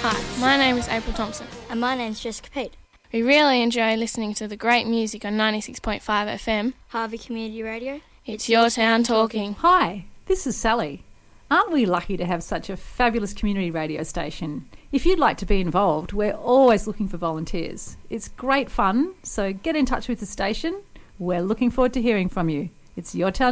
Hi, my name is April Thompson. And my name's Jessica Pete. We really enjoy listening to the great music on 96.5 FM. Harvey Community Radio. It's your town talking. Hi, this is Sally. Aren't we lucky to have such a fabulous community radio station? If you'd like to be involved, we're always looking for volunteers. It's great fun, so get in touch with the station. We're looking forward to hearing from you. It's your town